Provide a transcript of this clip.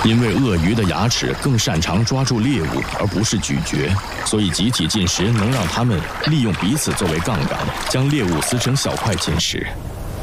因为鳄鱼的牙齿更擅长抓住猎物，而不是咀嚼，所以集体进食能让它们利用彼此作为杠杆，将猎物撕成小块进食。